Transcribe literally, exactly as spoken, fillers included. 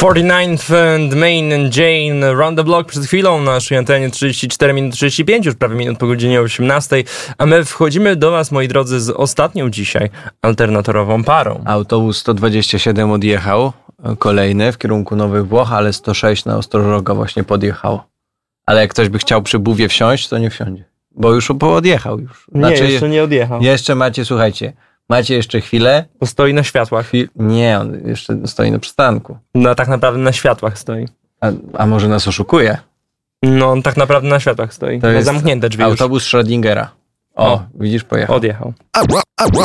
forty-ninth and Main and Jane, Round the Block przed chwilą na naszej antenie trzydzieści cztery minut trzydzieści pięć, już prawie minut po godzinie osiemnastej, a my wchodzimy do was, moi drodzy, z ostatnią dzisiaj alternatorową parą. Autobus sto dwadzieścia siedem odjechał, kolejny w kierunku Nowych Włoch, ale sto sześć na Ostrożoga właśnie podjechał. Ale jak ktoś by chciał przy Buwie wsiąść, to nie wsiądzie, bo już odjechał już. Znaczy, nie, jeszcze nie odjechał. Jeszcze macie, słuchajcie, macie jeszcze chwilę. Bo stoi na światłach. Chwil... Nie, on jeszcze stoi na przystanku. No tak naprawdę na światłach stoi. A, a może nas oszukuje? No on tak naprawdę na światłach stoi. To na zamknięte drzwi autobus już. Schrödingera. O, o, widzisz, pojechał. Odjechał.